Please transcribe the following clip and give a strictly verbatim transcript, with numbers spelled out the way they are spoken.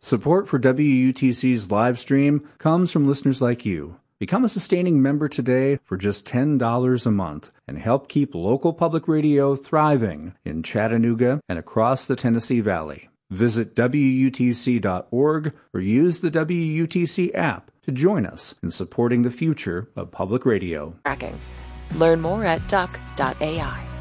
Support for W U T C's live stream comes from listeners like you. Become a sustaining member today for just ten dollars a month and help keep local public radio thriving in Chattanooga and across the Tennessee Valley. Visit W U T C dot org or use the W U T C app to join us in supporting the future of public radio. Tracking. Learn more at duck dot A I.